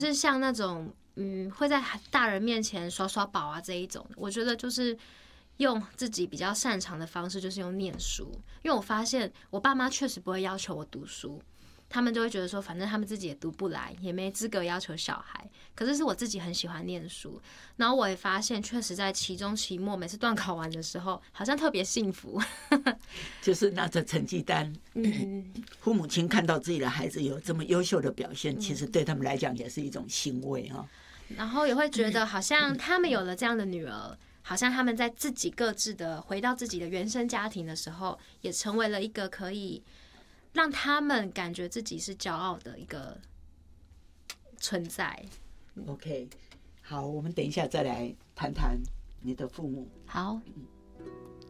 是像那种会在大人面前耍耍宝啊这一种，我觉得就是用自己比较擅长的方式，就是用念书。因为我发现我爸妈确实不会要求我读书，他们就会觉得说，反正他们自己也读不来，也没资格要求小孩。可是是我自己很喜欢念书，然后我也发现，确实在期中、期末，每次段考完的时候，好像特别幸福。 就是拿着成绩单，父母亲看到自己的孩子有这么优秀的表现，其实对他们来讲也是一种欣慰哈。 然后也会觉得，好像他们有了这样的女儿，好像他们在自己各自的回到自己的原生家庭的时候，也成为了一个可以让他们感觉自己是骄傲的一个存在。 OK， 好，我们等一下再来谈谈你的父母。 好。